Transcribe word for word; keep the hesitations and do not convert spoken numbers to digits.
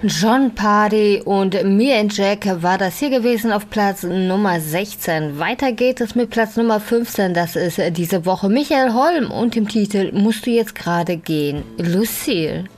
Jon Pardi und Me and Jack war das hier gewesen auf Platz Nummer sechzehn. Weiter geht es mit Platz Nummer fünfzehn. Das ist diese Woche Michael Holm und dem Titel Musst du jetzt gerade gehen, Lucille.